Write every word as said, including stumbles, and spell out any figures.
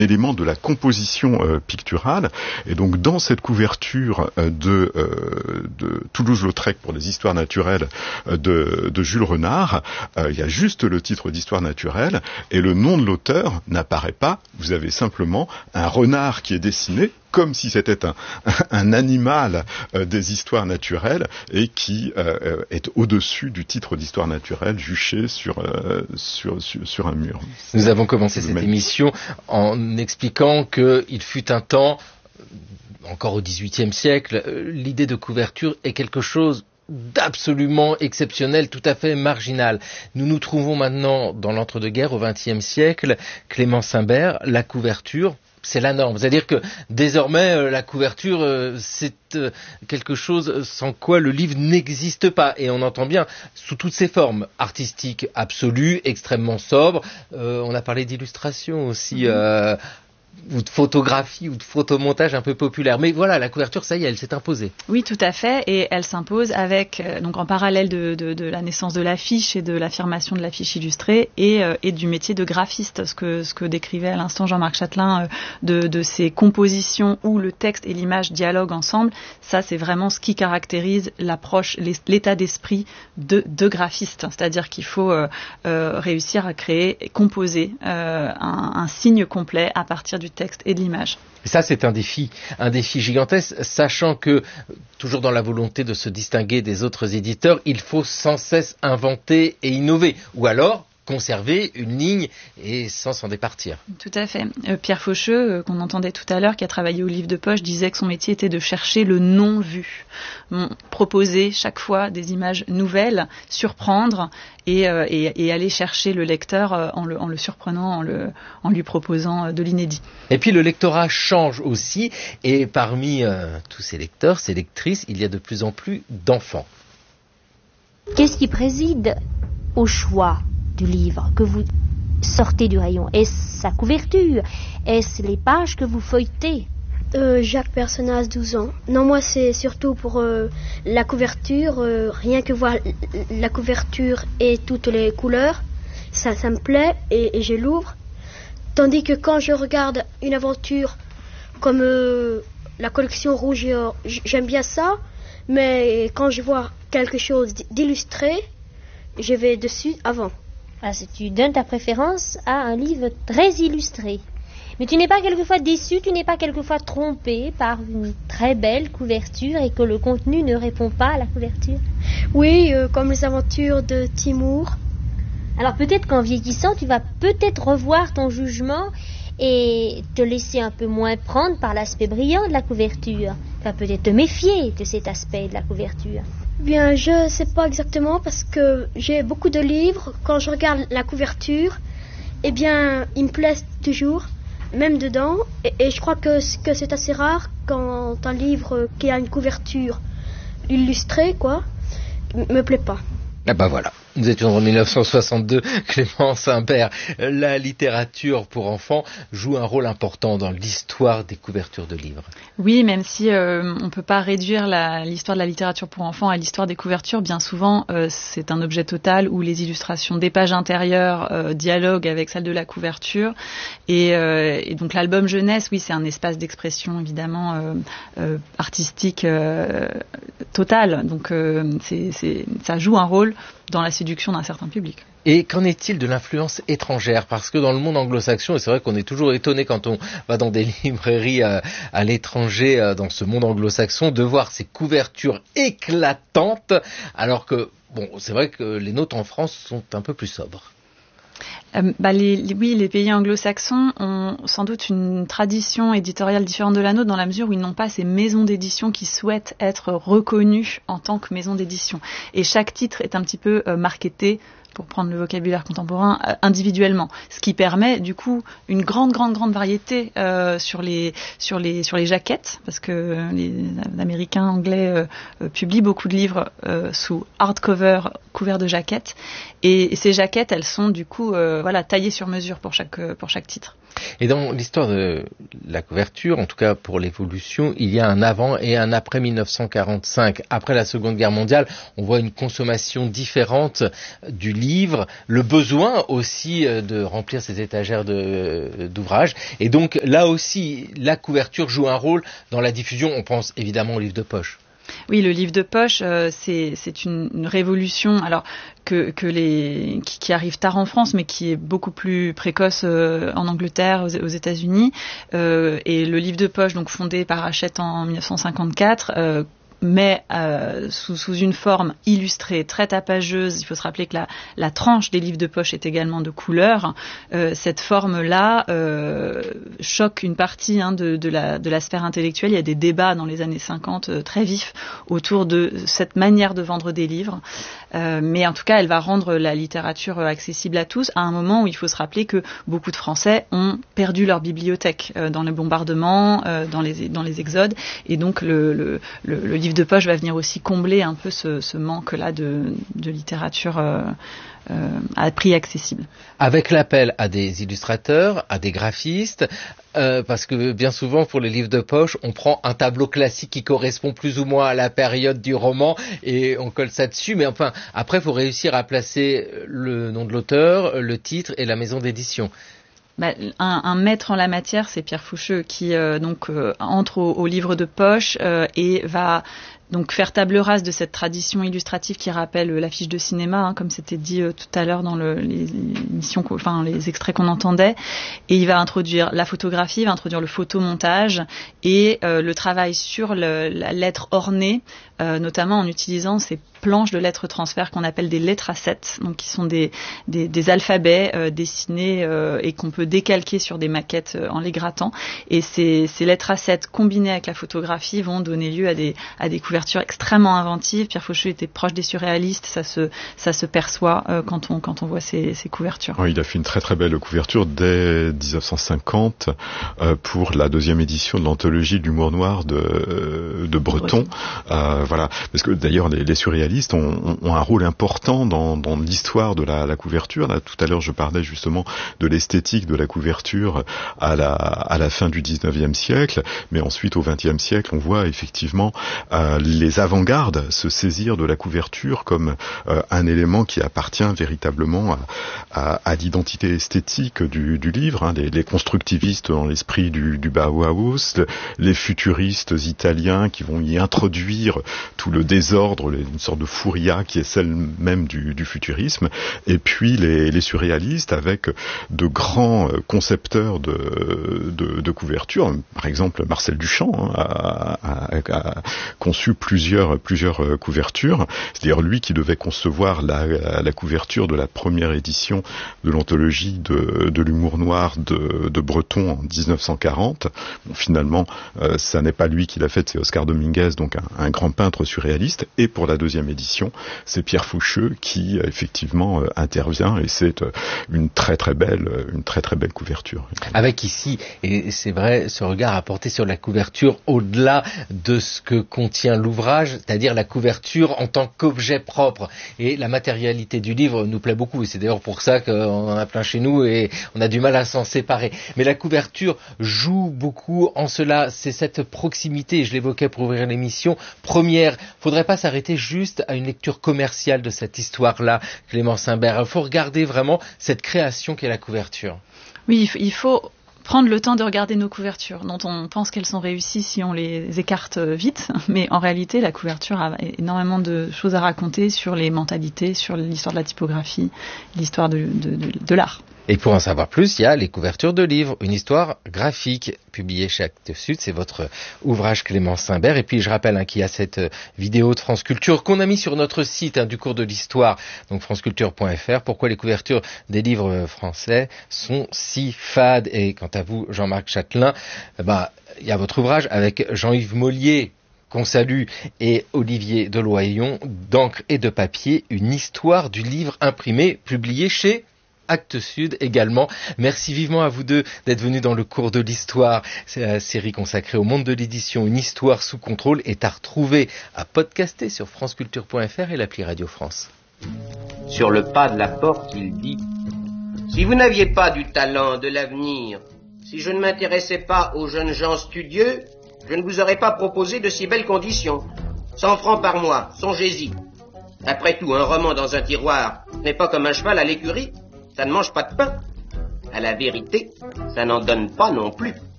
élément de la composition euh, picturale. Et donc dans cette couverture euh, de, euh, de Toulouse-Lautrec pour les histoires naturelles euh, de, de Jules Renard, euh, il y a juste le titre d'histoire naturelle et le nom de l'auteur n'apparaît pas. Vous avez simplement un renard qui est dessiné comme si c'était un, un animal euh, des histoires naturelles et qui euh, est au-dessus du titre d'histoire naturelle juché sur, euh, sur, sur, sur un mur. Nous avons commencé cette émission en expliquant qu'il fut un temps, encore au dix-huitième siècle, l'idée de couverture est quelque chose d'absolument exceptionnel, tout à fait marginal. Nous nous trouvons maintenant dans l'entre-deux-guerres au vingtième siècle. Clément Simbert, la couverture, c'est la norme. C'est-à-dire que désormais, euh, la couverture, euh, c'est euh, quelque chose sans quoi le livre n'existe pas. Et on entend bien sous toutes ses formes, artistiques absolues, extrêmement sobres. Euh, on a parlé d'illustration aussi, euh, ou de photographie, ou de photomontage un peu populaire. Mais voilà, la couverture, ça y est, elle s'est imposée. Oui, tout à fait. Et elle s'impose avec, euh, donc en parallèle de, de, de la naissance de l'affiche et de l'affirmation de l'affiche illustrée et, euh, et du métier de graphiste, ce que, ce que décrivait à l'instant Jean-Marc Chatelain, euh, de, de ces compositions où le texte et l'image dialoguent ensemble. Ça, c'est vraiment ce qui caractérise l'approche, l'état d'esprit de, de graphiste. C'est-à-dire qu'il faut euh, euh, réussir à créer, composer euh, un, un signe complet à partir du texte et de l'image. Et ça, c'est un défi, un défi gigantesque, sachant que, toujours dans la volonté de se distinguer des autres éditeurs, il faut sans cesse inventer et innover, ou alors conserver une ligne et sans s'en départir. Tout à fait. Euh, Pierre Faucheux, euh, qu'on entendait tout à l'heure, qui a travaillé au livre de poche, disait que son métier était de chercher le non-vu. Bon, proposer chaque fois des images nouvelles, surprendre et, euh, et, et aller chercher le lecteur euh, en, le, en le surprenant, en, le, en lui proposant euh, de l'inédit. Et puis le lectorat change aussi, et parmi euh, tous ces lecteurs, ces lectrices, il y a de plus en plus d'enfants. Qu'est-ce qui préside au choix du livre que vous sortez du rayon? Est-ce sa couverture? Est-ce les pages que vous feuilletez? euh, Jacques Personnaz, douze ans. Non, moi c'est surtout pour euh, la couverture, euh, rien que voir la couverture et toutes les couleurs, ça, ça me plaît et, et je l'ouvre. Tandis que quand je regarde une aventure comme euh, la collection Rouge et Or, j'aime bien ça, mais quand je vois quelque chose d'illustré, je vais dessus avant. Ah, si tu donnes ta préférence à un livre très illustré. Mais tu n'es pas quelquefois déçu, tu n'es pas quelquefois trompé par une très belle couverture et que le contenu ne répond pas à la couverture? Oui, euh, comme les aventures de Timur. Alors peut-être qu'en vieillissant, tu vas peut-être revoir ton jugement et te laisser un peu moins prendre par l'aspect brillant de la couverture. Tu vas peut-être te méfier de cet aspect de la couverture. Bien, je ne sais pas exactement parce que j'ai beaucoup de livres. Quand je regarde la couverture, eh bien, ils me plaisent toujours, même dedans. Et, et je crois que, que c'est assez rare quand un livre qui a une couverture illustrée, quoi, me plaît pas. Ah bah voilà, nous étions en dix-neuf cent soixante-deux, Clément Simbert. La littérature pour enfants joue un rôle important dans l'histoire des couvertures de livres. Oui, même si euh, on ne peut pas réduire la, l'histoire de la littérature pour enfants à l'histoire des couvertures, bien souvent euh, c'est un objet total où les illustrations des pages intérieures euh, dialoguent avec celles de la couverture. Et, euh, et donc l'album jeunesse, oui, c'est un espace d'expression évidemment euh, euh, artistique euh, total. Donc euh, c'est, c'est, ça joue un rôle dans la séduction d'un certain public. Et qu'en est-il de l'influence étrangère? Parce que dans le monde anglo-saxon, et c'est vrai qu'on est toujours étonné quand on va dans des librairies à, à l'étranger, dans ce monde anglo-saxon, de voir ces couvertures éclatantes, alors que, bon, c'est vrai que les nôtres en France sont un peu plus sobres. Euh, bah les, les, oui, les pays anglo-saxons ont sans doute une tradition éditoriale différente de la nôtre dans la mesure où ils n'ont pas ces maisons d'édition qui souhaitent être reconnues en tant que maison d'édition. Et chaque titre est un petit peu euh, marketé, pour prendre le vocabulaire contemporain, euh, individuellement, ce qui permet du coup une grande grande grande variété euh, sur les sur les sur les jaquettes, parce que les Américains anglais euh, euh, publient beaucoup de livres euh, sous hardcover, couverts de jaquettes, et, et ces jaquettes elles sont du coup euh, euh, voilà taillé sur mesure pour chaque pour chaque titre. Et dans l'histoire de la couverture, en tout cas pour l'évolution, il y a un avant et un après mille neuf cent quarante-cinq. Après la Seconde Guerre mondiale, on voit une consommation différente du livre, le besoin aussi de remplir ces étagères de, d'ouvrages. Et donc là aussi, la couverture joue un rôle dans la diffusion. On pense évidemment au livre de poche. Oui, le livre de poche, euh, c'est, c'est une, une révolution. Alors que, que les qui, qui arrive tard en France, mais qui est beaucoup plus précoce euh, en Angleterre, aux, aux États-Unis. Euh, et le livre de poche, donc fondé par Hachette en dix-neuf cent cinquante-quatre. Euh, mais euh, sous, sous une forme illustrée, très tapageuse. Il faut se rappeler que la, la tranche des livres de poche est également de couleur. Euh, cette forme-là euh, choque une partie hein, de, de, la, de la sphère intellectuelle. Il y a des débats dans les années cinquante euh, très vifs autour de cette manière de vendre des livres. Euh, mais en tout cas, elle va rendre la littérature accessible à tous à un moment où il faut se rappeler que beaucoup de Français ont perdu leur bibliothèque euh, dans les bombardements, euh, dans, les, dans les exodes. Et donc, le, le, le, le livre de poche va venir aussi combler un peu ce, ce manque-là de, de littérature euh, euh, à prix accessible. Avec l'appel à des illustrateurs, à des graphistes, euh, parce que bien souvent pour les livres de poche, on prend un tableau classique qui correspond plus ou moins à la période du roman et on colle ça dessus. Mais enfin, après, il faut réussir à placer le nom de l'auteur, le titre et la maison d'édition. Bah, un, un maître en la matière, c'est Pierre Foucheux, qui euh, donc euh, entre au, au livre de poche euh, et va donc faire table rase de cette tradition illustrative qui rappelle l'affiche de cinéma, hein, comme c'était dit euh, tout à l'heure dans le, les émissions, enfin les extraits qu'on entendait. Et il va introduire la photographie, il va introduire le photomontage et euh, le travail sur le, la lettre ornée, euh, notamment en utilisant ces planches de lettres transfert qu'on appelle des lettres à sept, donc qui sont des, des, des alphabets euh, dessinés euh, et qu'on peut décalquer sur des maquettes euh, en les grattant. Et ces, ces lettres à sept combinées avec la photographie vont donner lieu à des, à des couvertures extrêmement inventives. Pierre Faucheux était proche des surréalistes, ça se, ça se perçoit euh, quand, on, quand on voit ces, ces couvertures. Oui, il a fait une très très belle couverture dès dix-neuf cent cinquante euh, pour la deuxième édition de l'anthologie de l'humour noir de, de Breton. Euh, voilà, parce que d'ailleurs les, les surréalistes Ont, ont un rôle important dans, dans l'histoire de la, la couverture. Là, tout à l'heure, je parlais justement de l'esthétique de la couverture à la, à la fin du dix-neuvième siècle, mais ensuite au vingtième siècle, on voit effectivement euh, les avant-gardes se saisir de la couverture comme euh, un élément qui appartient véritablement à, à, à l'identité esthétique du, du livre. Hein. Les, les constructivistes dans l'esprit du, du Bauhaus, les futuristes italiens qui vont y introduire tout le désordre, les, une sorte de fouria qui est celle même du, du futurisme, et puis les, les surréalistes avec de grands concepteurs de, de, de couverture. Par exemple, Marcel Duchamp hein, a, a, a conçu plusieurs, plusieurs couvertures. C'est-à-dire lui qui devait concevoir la, la couverture de la première édition de l'anthologie de, de l'humour noir de, de Breton en dix-neuf cent quarante. Bon, finalement, euh, ça n'est pas lui qui l'a fait, c'est Oscar Dominguez, donc un, un grand peintre surréaliste. Et pour la deuxième édition, c'est Pierre Faucheux qui effectivement euh, intervient et c'est euh, une très très belle, une très très belle couverture. Avec ici, et c'est vrai, ce regard à porter sur la couverture au-delà de ce que contient l'ouvrage, c'est-à-dire la couverture en tant qu'objet propre. Et la matérialité du livre nous plaît beaucoup et c'est d'ailleurs pour ça qu'on en a plein chez nous et on a du mal à s'en séparer. Mais la couverture joue beaucoup en cela, c'est cette proximité, je l'évoquais pour ouvrir l'émission. Première, faudrait pas s'arrêter juste à une lecture commerciale de cette histoire-là, Clémence Imbert. Il faut regarder vraiment cette création qu'est la couverture. Oui, il faut prendre le temps de regarder nos couvertures, dont on pense qu'elles sont réussies si on les écarte vite, mais en réalité, la couverture a énormément de choses à raconter sur les mentalités, sur l'histoire de la typographie, l'histoire de, de, de, de l'art. Et pour en savoir plus, il y a les couvertures de livres, une histoire graphique, publiée chez Actes Sud, c'est votre ouvrage Clémence Imbert. Et puis je rappelle hein, qu'il y a cette vidéo de France Culture qu'on a mis sur notre site hein, du cours de l'histoire, donc franceculture point f r. Pourquoi les couvertures des livres français sont si fades. Et quant à vous, Jean-Marc Chatelain, bah, il y a votre ouvrage avec Jean-Yves Mollier, qu'on salue, et Olivier Deloyon, d'encre et de papier, une histoire du livre imprimé, publié chez Actes Sud également. Merci vivement à vous deux d'être venus dans le cours de l'histoire. C'est la série consacrée au monde de l'édition. Une histoire sous contrôle est à retrouver, à podcaster sur franceculture point f r et l'appli Radio France. Sur le pas de la porte, il dit Si vous n'aviez pas du talent, de l'avenir, si je ne m'intéressais pas aux jeunes gens studieux, je ne vous aurais pas proposé de si belles conditions. Cent francs par mois, songez-y. Après tout, un roman dans un tiroir n'est pas comme un cheval à l'écurie. Ça ne mange pas de pain. À la vérité, ça n'en donne pas non plus.